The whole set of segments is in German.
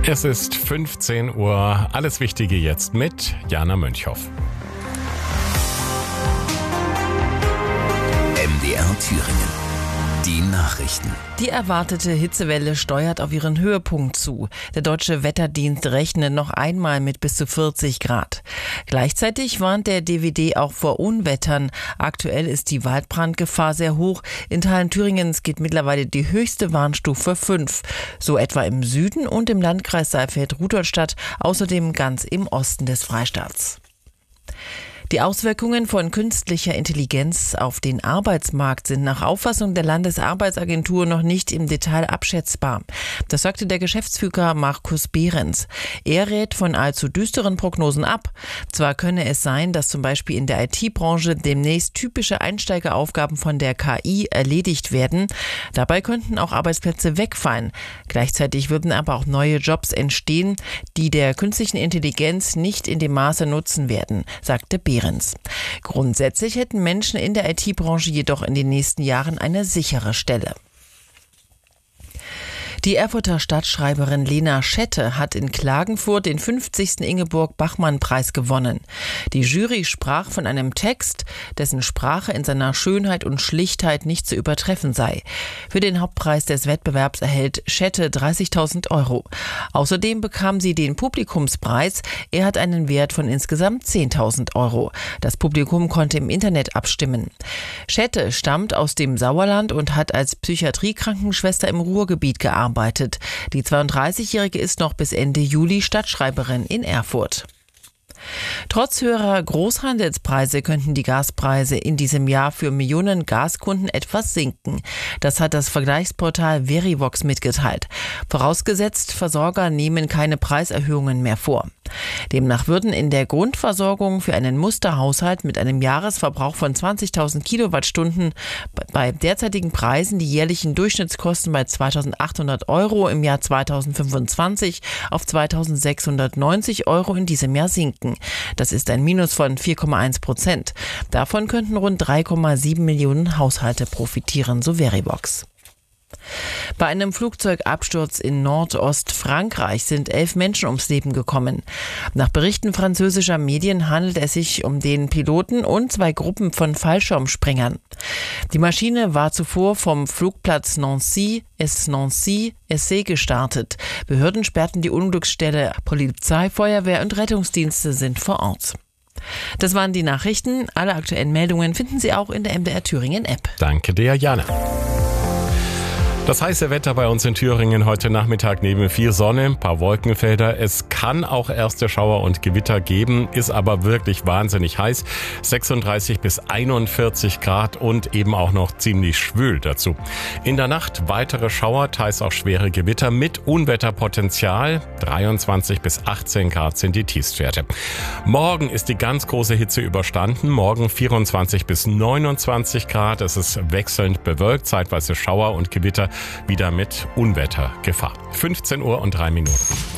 Es ist 15 Uhr. Alles Wichtige jetzt mit Jana Mönchhoff. MDR Thüringen. Die Nachrichten. Die erwartete Hitzewelle steuert auf ihren Höhepunkt zu. Der Deutsche Wetterdienst rechnet noch einmal mit bis zu 40 Grad. Gleichzeitig warnt der DWD auch vor Unwettern. Aktuell ist die Waldbrandgefahr sehr hoch. In Teilen Thüringens geht mittlerweile die höchste Warnstufe 5. So etwa im Süden und im Landkreis Saalfeld-Rudolstadt, außerdem ganz im Osten des Freistaats. Die Auswirkungen von künstlicher Intelligenz auf den Arbeitsmarkt sind nach Auffassung der Landesarbeitsagentur noch nicht im Detail abschätzbar. Das sagte der Geschäftsführer Markus Behrens. Er rät von allzu düsteren Prognosen ab. Zwar könne es sein, dass zum Beispiel in der IT-Branche demnächst typische Einsteigeraufgaben von der KI erledigt werden. Dabei könnten auch Arbeitsplätze wegfallen. Gleichzeitig würden aber auch neue Jobs entstehen, die der künstlichen Intelligenz nicht in dem Maße nutzen werden, sagte Behrens. Grundsätzlich hätten Menschen in der IT-Branche jedoch in den nächsten Jahren eine sichere Stelle. Die Erfurter Stadtschreiberin Lena Schette hat in Klagenfurt den 50. Ingeborg-Bachmann-Preis gewonnen. Die Jury sprach von einem Text, dessen Sprache in seiner Schönheit und Schlichtheit nicht zu übertreffen sei. Für den Hauptpreis des Wettbewerbs erhält Schette 30.000 €. Außerdem bekam sie den Publikumspreis. Er hat einen Wert von insgesamt 10.000 €. Das Publikum konnte im Internet abstimmen. Schette stammt aus dem Sauerland und hat als Psychiatriekrankenschwester im Ruhrgebiet gearbeitet. Die 32-Jährige ist noch bis Ende Juli Stadtschreiberin in Erfurt. Trotz höherer Großhandelspreise könnten die Gaspreise in diesem Jahr für Millionen Gaskunden etwas sinken. Das hat das Vergleichsportal Verivox mitgeteilt. Vorausgesetzt, Versorger nehmen keine Preiserhöhungen mehr vor. Demnach würden in der Grundversorgung für einen Musterhaushalt mit einem Jahresverbrauch von 20.000 Kilowattstunden bei derzeitigen Preisen die jährlichen Durchschnittskosten bei 2.800 € im Jahr 2025 auf 2.690 € in diesem Jahr sinken. Das ist ein Minus von 4,1%. Davon könnten rund 3,7 Millionen Haushalte profitieren, so Verivox. Bei einem Flugzeugabsturz in Nordostfrankreich sind 11 Menschen ums Leben gekommen. Nach Berichten französischer Medien handelt es sich um den Piloten und 2 Gruppen von Fallschirmspringern. Die Maschine war zuvor vom Flugplatz Nancy-Essay gestartet. Behörden sperrten die Unglücksstelle. Polizei, Feuerwehr und Rettungsdienste sind vor Ort. Das waren die Nachrichten. Alle aktuellen Meldungen finden Sie auch in der MDR Thüringen App. Danke dir, Jana. Das heiße Wetter bei uns in Thüringen heute Nachmittag neben viel Sonne, ein paar Wolkenfelder. Es kann auch erste Schauer und Gewitter geben, ist aber wirklich wahnsinnig heiß. 36 bis 41 Grad und eben auch noch ziemlich schwül dazu. In der Nacht weitere Schauer, teils auch schwere Gewitter mit Unwetterpotenzial. 23 bis 18 Grad sind die Tiefstwerte. Morgen ist die ganz große Hitze überstanden. Morgen 24 bis 29 Grad. Es ist wechselnd bewölkt, zeitweise Schauer und Gewitter. Wieder mit Unwettergefahr. 15 Uhr und 3 Minuten.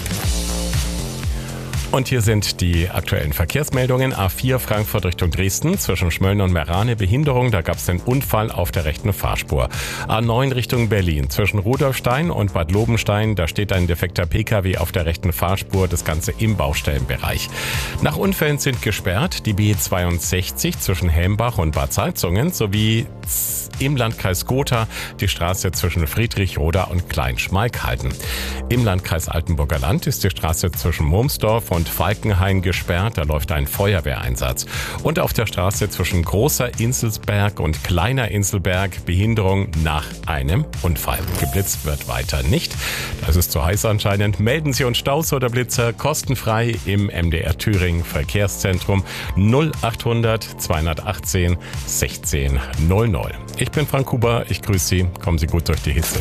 Und hier sind die aktuellen Verkehrsmeldungen. A4 Frankfurt Richtung Dresden, zwischen Schmölln und Meerane Behinderung, da gab es den Unfall auf der rechten Fahrspur. A9 Richtung Berlin, zwischen Rudolfstein und Bad Lobenstein, da steht ein defekter Pkw auf der rechten Fahrspur, das Ganze im Baustellenbereich. Nach Unfällen sind gesperrt die B62 zwischen Helmbach und Bad Salzungen sowie im Landkreis Gotha die Straße zwischen Friedrichroda und Kleinschmalkalden. Im Landkreis Altenburger Land ist die Straße zwischen Murmsdorf und Falkenhain gesperrt, da läuft ein Feuerwehreinsatz. Und auf der Straße zwischen Großer Inselsberg und Kleiner Inselberg Behinderung nach einem Unfall. Geblitzt wird weiter nicht. Das ist zu heiß anscheinend. Melden Sie uns Staus oder Blitzer kostenfrei im MDR Thüringen Verkehrszentrum 0800 218 16 00. Ich bin Frank Huber, ich grüße Sie, kommen Sie gut durch die Hitze.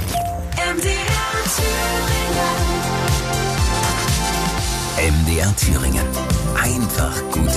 MDR Thüringen. Einfach gut.